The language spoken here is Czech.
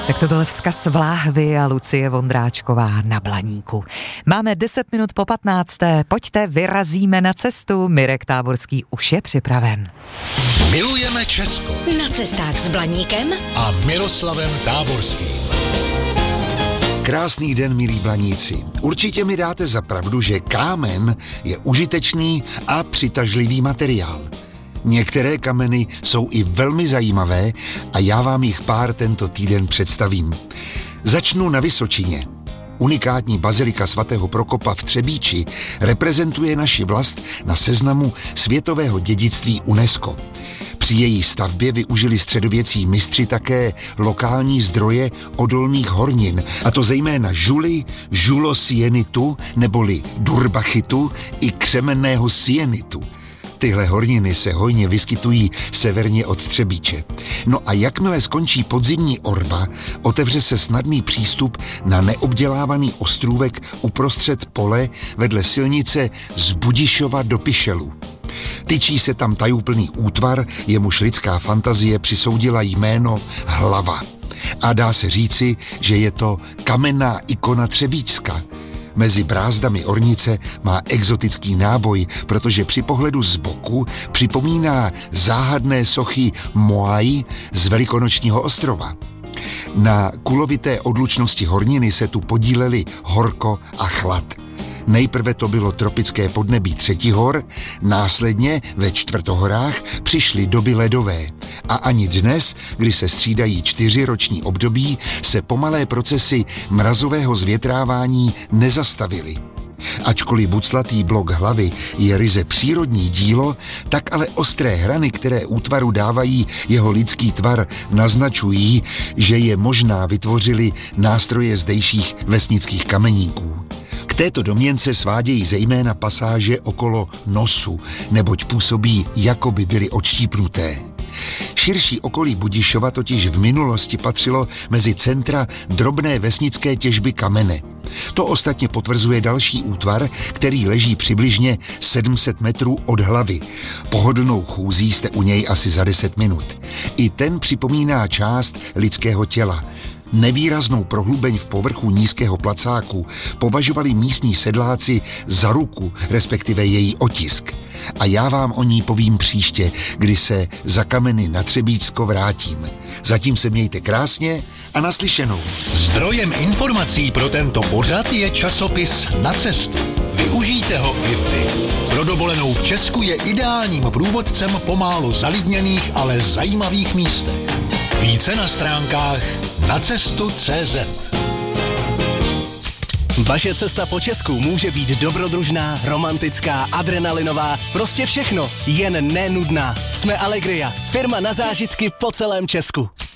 Tak to byl vzkaz Vláhvy a Lucie Vondráčková na Blaníku. Máme 10 minut po 15. Pojďte, vyrazíme na cestu. Mirek Táborský už je připraven. Milujeme Česko. Na cestách s Blaníkem A Miroslavem Táborským. Krásný den, milí Blaníci. Určitě mi dáte za pravdu, že kámen je užitečný a přitažlivý materiál. Některé kameny jsou i velmi zajímavé a já vám jich pár tento týden představím. Začnu na Vysočině. Unikátní bazilika svatého Prokopa v Třebíči reprezentuje naši vlast na seznamu světového dědictví UNESCO. Při její stavbě využili středověcí mistři také lokální zdroje odolných hornin, a to zejména žuly, žulosienitu neboli durbachitu i křemenného sienitu. Tyhle horniny se hojně vyskytují severně od Třebíče. No a jakmile skončí podzimní orba, otevře se snadný přístup na neobdělávaný ostrůvek uprostřed pole vedle silnice z Budišova do Pišelu. Tyčí se tam tajuplný útvar, jemuž lidská fantazie přisoudila jméno Hlava. A dá se říci, že je to kamenná ikona Třebíčska. Mezi brázdami ornice má exotický náboj, protože při pohledu z boku připomíná záhadné sochy Moai z Velikonočního ostrova. Na kulovité odlučnosti horniny se tu podíleli horko a chlad. Nejprve to bylo tropické podnebí Třetihor, následně ve Čtvrtohorách přišly doby ledové. A ani dnes, kdy se střídají 4 roční období, se pomalé procesy mrazového zvětrávání nezastavily. Ačkoliv buclatý blok hlavy je ryze přírodní dílo, tak ale ostré hrany, které útvaru dávají jeho lidský tvar, naznačují, že je možná vytvořili nástroje zdejších vesnických kameníků. K této domněnce svádějí zejména pasáže okolo nosu, neboť působí, jako by byly odštípnuté. Širší okolí Budišova totiž v minulosti patřilo mezi centra drobné vesnické těžby kamene. To ostatně potvrzuje další útvar, který leží přibližně 700 metrů od hlavy. Pohodlnou chůzí jste u něj asi za 10 minut. I ten připomíná část lidského těla. Nevýraznou prohlubeň v povrchu nízkého placáku považovali místní sedláci za ruku, respektive její otisk. A já vám o ní povím příště, kdy se za kameny na Třebíčsko vrátím. Zatím se mějte krásně a naslyšenou. Zdrojem informací pro tento pořad je časopis Na cestu. Využijte ho i vy. Pro dovolenou v Česku je ideálním průvodcem po málo zalidněných, ale zajímavých místech. Více na stránkách nacestu.cz. Vaše cesta po Česku může být dobrodružná, romantická, adrenalinová, prostě všechno, jen nenudná. Jsme Allegria, firma na zážitky po celém Česku.